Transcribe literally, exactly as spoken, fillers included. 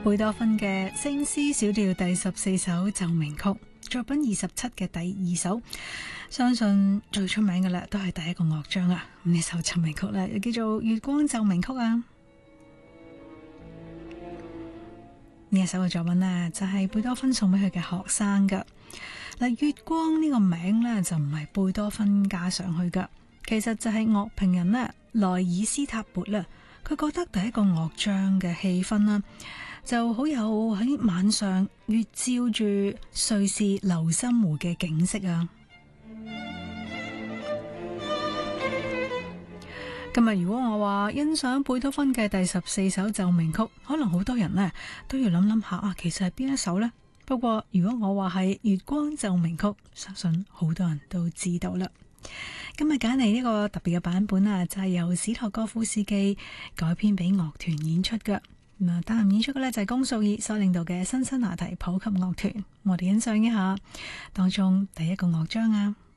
貝多芬嘅升 C 小調第十四首奏鳴曲，作品二十七嘅第二首，相信最出名嘅啦，都係第一個樂章啊。呢首奏鳴曲咧，又叫做《月光奏鳴曲》啊。呢一首嘅作品呢，就係貝多芬送俾佢嘅學生噶。嗱，月光呢個名呢，就唔係貝多芬加上去噶，其實就係樂評人呢，萊爾斯塔勃啦。佢覺得第一個樂章嘅氣氛啦，就好有喺晚上月照住瑞士流心湖嘅景色啊！今日如果我話欣賞貝多芬嘅第十四首奏鳴曲，可能好多人呢都要諗諗下啊，其實係邊一首呢？不過如果我話係月光奏鳴曲，相信好多人都知道啦。今日揀嚟呢個特別嘅版本啊，就係由史托哥夫斯基改編俾樂團演出嘅。咁啊，擔任演出嘅呢，就係江素爾所領導嘅辛辛那提普及樂團。我哋欣賞一下當中第一個樂章啊。